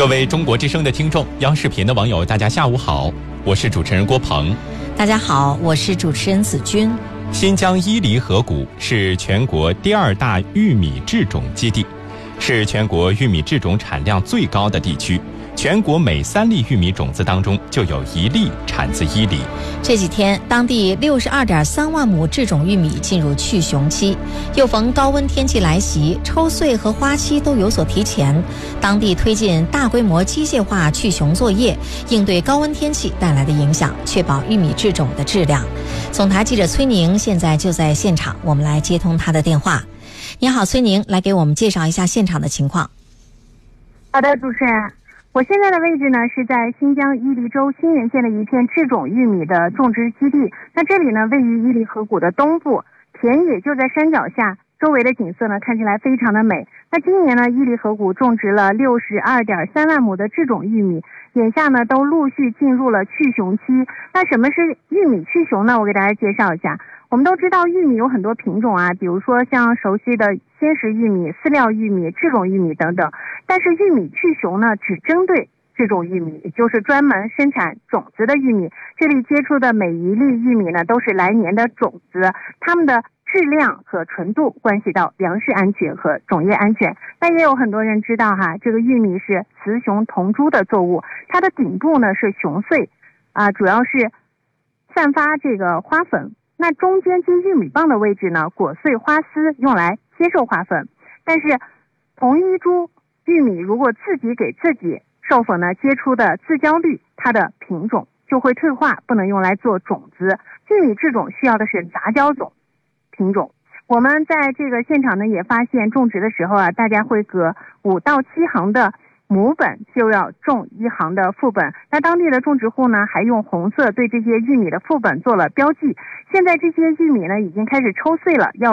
各位中国之声的听众，央视频的网友，大家下午好，我是主持人郭鹏。 大家好，我是主持人子君。 新疆伊犁河谷是全国第2大玉米制种基地，是全国玉米制种产量最高的地区。全国每3粒玉米种子当中就有1粒产自伊犁。 这几天，当地62.3万亩制种玉米进入去熊期，又逢高温天气来袭，抽穗和花期都有所提前。当地推进大规模机械化去熊作业，应对高温天气带来的影响，确保玉米制种的质量。总台记者崔宁现在就在现场，我们来接通他的电话。你好，崔宁，来给我们介绍一下现场的情况。 好的，主持人。我现在的位置呢是在新疆伊犁州新源县的一片制种玉米的种植基地。那这里呢位于伊犁河谷的东部，田野就在山脚下，周围的景色呢看起来非常的美。那今年呢伊犁河谷种植了62.3万亩的制种玉米，眼下呢都陆续进入了去熊期。那什么是玉米去熊呢？我给大家介绍一下。我们都知道玉米有很多品种啊，比如说像熟悉的鲜食玉米、饲料玉米、制种玉米等等。但是玉米去熊呢，只针对制种玉米，也就是专门生产种子的玉米。这里接触的每一粒玉米呢，都是来年的种子，它们的质量和纯度关系到粮食安全和种业安全。但也有很多人知道哈，这个玉米是雌雄同株的作物，它的顶部呢是雄穗，主要是散发这个花粉。那中间接玉米棒的位置呢，果穗花丝用来接受花粉。但是同一株玉米如果自己给自己授粉呢，结出的自交率，它的品种就会退化，不能用来做种子。玉米制种需要的是杂交种品种。我们在这个现场呢也发现，种植的时候大家会隔5到7行的母本就要种1行的副本。那当地的种植户呢还用红色对这些玉米的副本做了标记。现在这些玉米呢已经开始抽穗了，要